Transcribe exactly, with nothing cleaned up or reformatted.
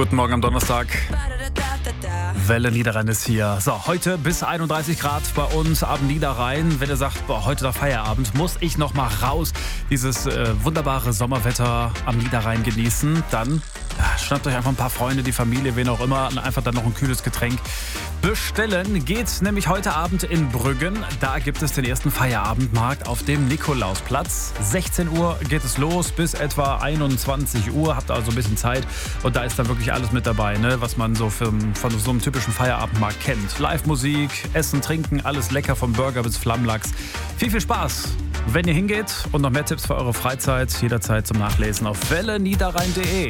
Guten Morgen am Donnerstag. Welle Niederrhein ist hier. So, heute bis einunddreißig Grad bei uns am Niederrhein. Wenn ihr sagt, boah, heute der Feierabend, muss ich noch mal raus, dieses äh, wunderbare Sommerwetter am Niederrhein genießen, dann ja, schnappt euch einfach ein paar Freunde, die Familie, wen auch immer, und einfach dann noch ein kühles Getränk bestellen. Geht's nämlich heute Abend in Brüggen. Da gibt es den ersten Feierabendmarkt auf dem Nikolausplatz. sechzehn Uhr geht es los bis etwa einundzwanzig Uhr. Habt also ein bisschen Zeit. Und da ist dann wirklich alles mit dabei, ne? Was man so für, von so einem typischen Feierabendmarkt kennt. Live-Musik, Essen, Trinken, alles lecker, vom Burger bis Flammlachs. Viel, viel Spaß, wenn ihr hingeht. Und noch mehr Tipps für eure Freizeit jederzeit zum Nachlesen auf welle niederrhein punkt de.